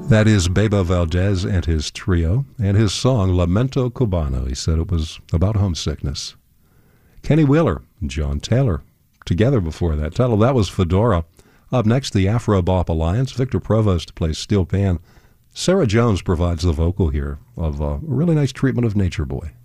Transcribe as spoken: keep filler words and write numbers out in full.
That is Bebo Valdez and his trio, and his song, Lamento Cubano. He said it was about homesickness. Kenny Wheeler and John Taylor, together before that title. That was Fedora. Up next, the Afro Bop Alliance. Victor Provost plays steel pan. Sarah Jones provides the vocal here of a really nice treatment of Nature Boy.